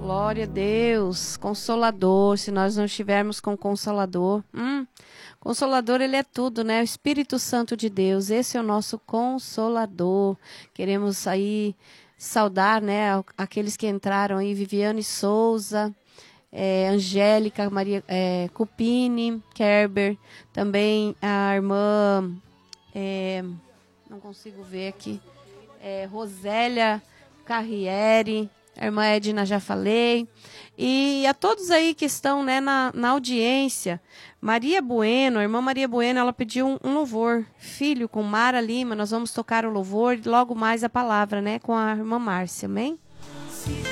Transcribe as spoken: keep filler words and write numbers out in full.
Glória a Deus, Consolador. Se nós não estivermos com Consolador, hum, Consolador, ele é tudo, né? O Espírito Santo de Deus, esse é o nosso Consolador. Queremos aí saudar, né, aqueles que entraram aí, Viviane Souza, é, Angélica, Maria é, Cupini, Kerber, também a irmã, é, não consigo ver aqui, é, Rosélia Carriere, a irmã Edna já falei, e a todos aí que estão, né, na, na audiência. Maria Bueno, a irmã Maria Bueno, ela pediu um, um louvor, Filho, com Mara Lima. Nós vamos tocar o louvor e logo mais a palavra, né, com a irmã Márcia, amém?